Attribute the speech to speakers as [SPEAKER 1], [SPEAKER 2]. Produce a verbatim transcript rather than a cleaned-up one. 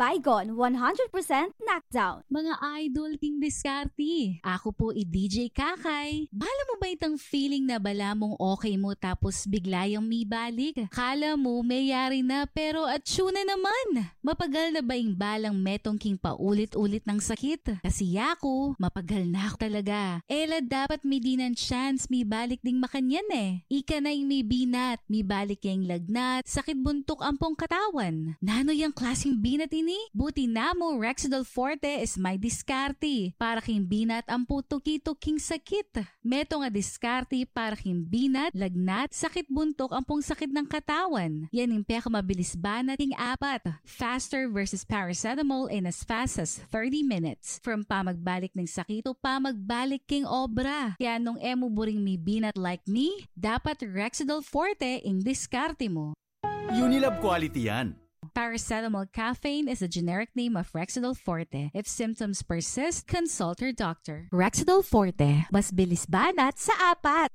[SPEAKER 1] Baygon one hundred percent knockdown.
[SPEAKER 2] Mga idol king diskarte, ako po i-D J Kakay. Bala mo ba itang feeling na bala mong okay mo tapos bigla yung may balik? Kala mo may yari na pero atsyo na naman. Mapagal na ba yung balang metong king paulit-ulit ng sakit? Kasi ako, mapagal na ako talaga. Ela dapat may dinan chance may balik ding makanyan eh. Ika na yung may binat, may balik yung lagnat, sakit buntok ampong katawan. Nano yung klaseng binat ini? Buti na mo Rexidol Forte is my diskarte para king binat ang putuki-tuking sakit. Meto nga diskarte para king binat, lagnat, sakit buntok ampong sakit ng katawan. Yan yung peka mabilis banat king apat. Faster versus paracetamol in as fast as thirty minutes. From pamagbalik ng sakit o pamagbalik king obra. Kaya nung emo buring may binat like me, dapat Rexidol Forte in diskarte mo.
[SPEAKER 3] Unilab quality yan.
[SPEAKER 2] Paracetamol caffeine is a generic name of Rexidol Forte. If symptoms persist, consult your doctor.
[SPEAKER 1] Rexidol Forte, mas bilis banat sa apat.